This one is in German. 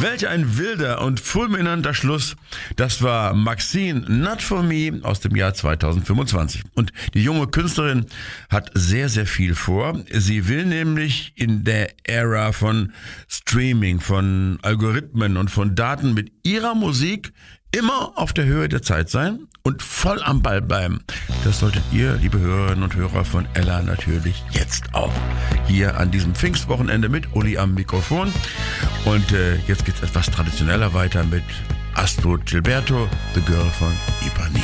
Welch ein wilder und fulminanter Schluss. Das war Maxine Not For Me aus dem Jahr 2025. Und die junge Künstlerin hat sehr, sehr viel vor. Sie will nämlich in der Ära von Streaming, von Algorithmen und von Daten mit ihrer Musik immer auf der Höhe der Zeit sein und voll am Ball bleiben. Das solltet ihr, liebe Hörerinnen und Hörer von Ella, natürlich jetzt auch. Hier an diesem Pfingstwochenende mit Uli am Mikrofon. Und jetzt geht's etwas traditioneller weiter mit Astrud Gilberto, The Girl von Ipanema.